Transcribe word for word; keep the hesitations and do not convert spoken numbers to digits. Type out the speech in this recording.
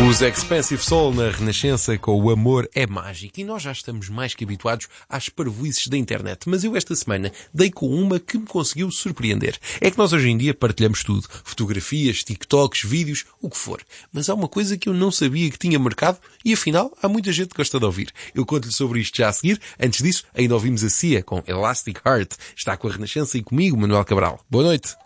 Os Expensive Soul na Renascença com o Amor é Mágico. E nós já estamos mais que habituados às parvoíces da internet. Mas eu esta semana dei com uma que me conseguiu surpreender. É que nós hoje em dia partilhamos tudo. Fotografias, TikToks, vídeos, o que for. Mas há uma coisa que eu não sabia que tinha mercado e afinal há muita gente que gosta de ouvir. Eu conto-lhe sobre isto já a seguir. Antes disso, ainda ouvimos a Cia com Elastic Heart. Está com a Renascença e comigo, Manuel Cabral. Boa noite.